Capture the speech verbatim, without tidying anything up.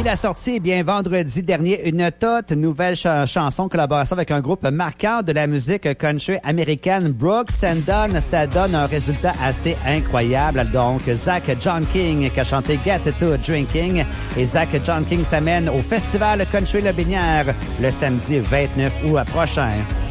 Il a sorti, eh bien, vendredi dernier, une toute nouvelle ch- chanson, collaboration avec un groupe marquant de la musique country américaine, Brooks and Dunn. Ça donne un résultat assez incroyable. Donc, Zach John King qui a chanté Get to Drinking. Et Zach John King s'amène au Festival Country Le Binière le samedi vingt-neuf août prochain.